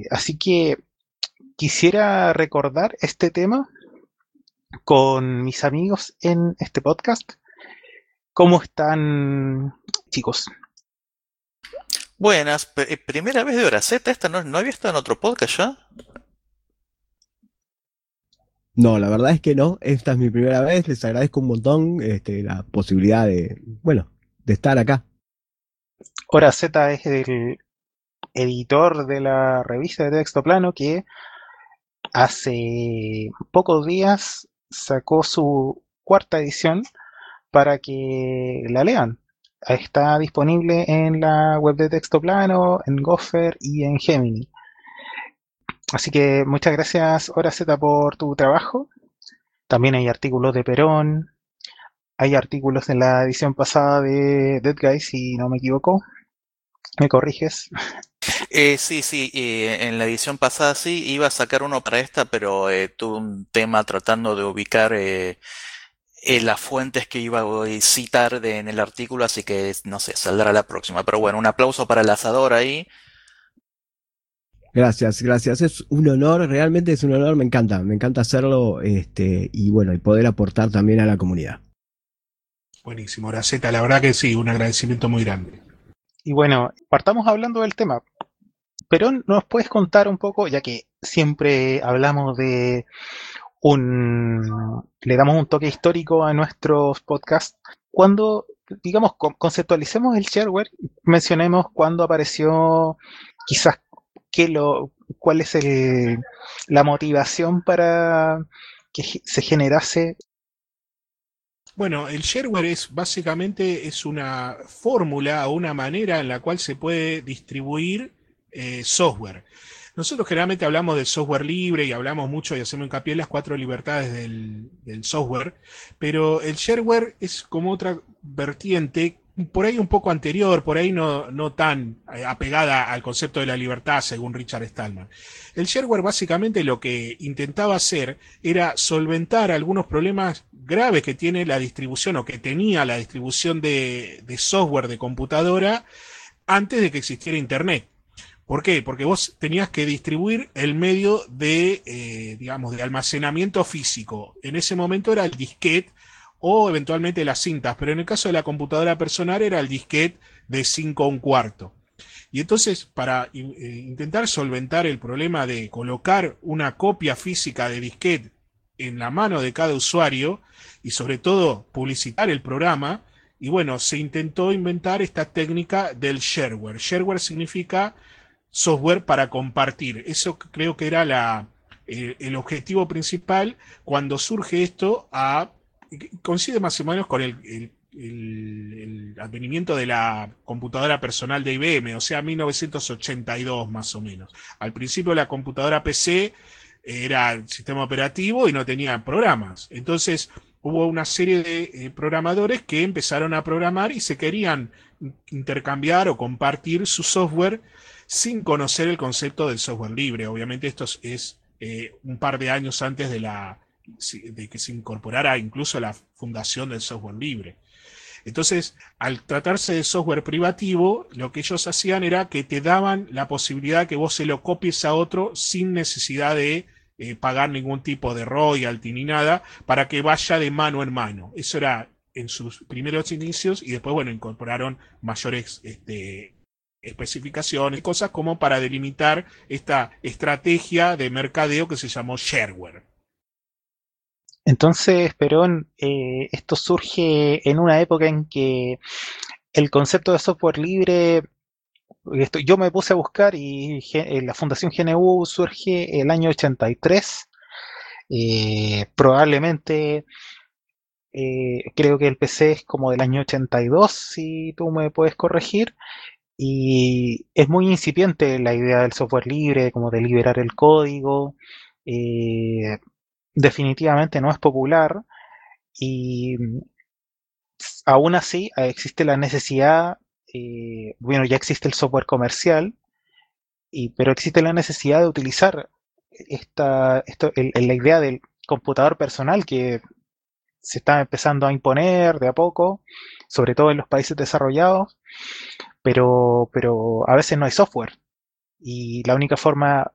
Así que quisiera recordar este tema con mis amigos en este podcast. ¿Cómo están, chicos? Buenas, primera vez de Hora Z, esta no había estado en otro podcast ya. No, la verdad es que no. Esta es mi primera vez. Les agradezco un montón la posibilidad de estar acá. Hora Z es el editor de la revista de texto plano que hace pocos días sacó su cuarta edición para que la lean. Está disponible en la web de texto plano, en Gopher y en Gemini. Así que muchas gracias, Hora Z, por tu trabajo. También hay artículos de Perón, hay artículos en la edición pasada de Dead Guy, si no me equivoco. ¿Me corriges? Sí, sí, en la edición pasada sí, iba a sacar uno para esta, pero tuve un tema tratando de ubicar las fuentes que iba a citar en el artículo, así que no sé, saldrá la próxima. Pero bueno, un aplauso para el asador ahí. Gracias, gracias. Es un honor, realmente es un honor. Me encanta hacerlo, y bueno, y poder aportar también a la comunidad. Buenísimo, Graceta, la verdad que sí, un agradecimiento muy grande. Y bueno, partamos hablando del tema. Perón, ¿nos puedes contar un poco, ya que siempre hablamos de le damos un toque histórico a nuestros podcasts, cuando, digamos, conceptualicemos el shareware, mencionemos cuándo apareció, quizás cuál es la motivación para que se generase. Bueno, el shareware es básicamente es una fórmula o una manera en la cual se puede distribuir software. Nosotros generalmente hablamos de software libre y hablamos mucho y hacemos hincapié en las cuatro libertades del software, pero el shareware es como otra vertiente, por ahí un poco anterior, por ahí no tan apegada al concepto de la libertad, según Richard Stallman. El shareware básicamente lo que intentaba hacer era solventar algunos problemas graves que tiene la distribución o que tenía la distribución de software de computadora antes de que existiera Internet. ¿Por qué? Porque vos tenías que distribuir el medio digamos, de almacenamiento físico. En ese momento era el disquete o eventualmente las cintas, pero en el caso de la computadora personal era el disquete de 5 1/4. Y entonces, para intentar solventar el problema de colocar una copia física de disquete en la mano de cada usuario y sobre todo publicitar el programa, y bueno, se intentó inventar esta técnica del shareware. Shareware significa software para compartir. Eso creo que era el objetivo principal cuando surge esto coincide más o menos con el advenimiento de la computadora personal de IBM, o sea, 1982 más o menos. Al principio la computadora PC era el sistema operativo y no tenía programas. Entonces hubo una serie de programadores que empezaron a programar y se querían intercambiar o compartir su software sin conocer el concepto del software libre. Obviamente esto es un par de años antes de que se incorporara incluso la fundación del software libre. Entonces, al tratarse de software privativo, lo que ellos hacían era que te daban la posibilidad que vos se lo copies a otro sin necesidad de pagar ningún tipo de royalty ni nada, para que vaya de mano en mano. Eso era en sus primeros inicios y después, bueno, incorporaron mayores especificaciones y cosas como para delimitar esta estrategia de mercadeo que se llamó shareware. Entonces, Perón, esto surge en una época en que el concepto de software libre, yo me puse a buscar y la Fundación GNU surge el año 83. Probablemente creo que el PC es como del año 82, si tú me puedes corregir. Y es muy incipiente la idea del software libre, como de liberar el código. Eh, Definitivamente no es popular y aún así existe la necesidad, bueno, ya existe el software comercial, pero existe la necesidad de utilizar la idea del computador personal que se está empezando a imponer de a poco, sobre todo en los países desarrollados, pero a veces no hay software. Y la única forma